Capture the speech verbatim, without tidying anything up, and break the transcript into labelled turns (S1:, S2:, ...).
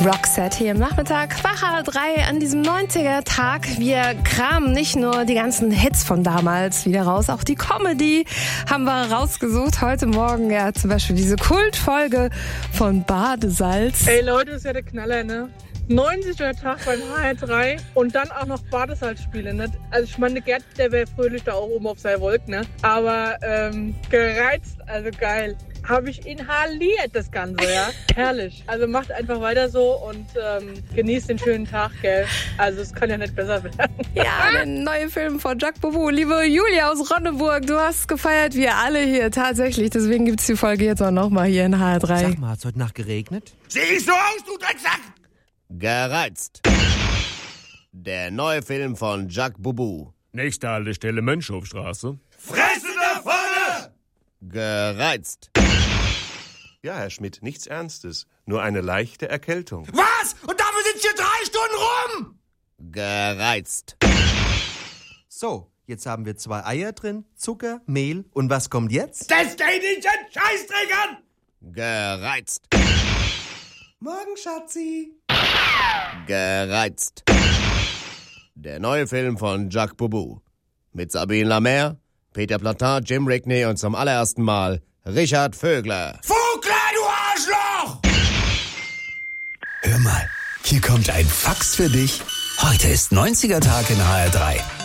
S1: Roxette hier im Nachmittag bei H R drei an diesem neunziger-Tag. Wir kramen nicht nur die ganzen Hits von damals wieder raus, auch die Comedy haben wir rausgesucht. Heute Morgen ja zum Beispiel diese Kultfolge von Badesalz.
S2: Ey Leute, das ist ja der Knaller, ne? neunziger Tag beim H R drei und dann auch noch Badesalzspiele, ne? Also ich meine, Gerd, der wäre fröhlich da auch oben auf seiner Wolke, ne? Aber ähm, gereizt, also geil. Habe ich inhaliert, das Ganze, ja. Herrlich. Also macht einfach weiter so und ähm, genießt den schönen Tag, gell. Also es kann ja nicht besser werden.
S1: Ja, der neue Film von Jacques Boubou. Liebe Julia aus Ronneburg, du hast gefeiert, wir alle hier, tatsächlich. Deswegen gibt's die Folge jetzt auch nochmal hier in H R drei.
S3: Sag mal, hat's heute Nacht geregnet?
S4: Sieh ich so aus, du Drecksack?
S5: Gereizt. Der neue Film von Jacques Boubou.
S6: Nächste Haltestelle Mönchhofstraße.
S4: Fresse da vorne!
S5: Gereizt.
S7: Ja, Herr Schmidt, nichts Ernstes. Nur eine leichte Erkältung.
S4: Was? Und dafür sitzt hier drei Stunden rum?
S5: Gereizt.
S3: So, jetzt haben wir zwei Eier drin, Zucker, Mehl und was kommt jetzt?
S4: Das geht nicht den Scheißdreck an!
S5: Gereizt.
S3: Morgen, Schatzi.
S5: Gereizt. Der neue Film von Jacques Boubou. Mit Sabine Lamer, Peter Platin, Jim Rickney und zum allerersten Mal Richard Vögler.
S4: Vogler, du Arschloch!
S8: Hör mal, hier kommt ein Fax für dich. Heute ist neunziger Tag in H R drei.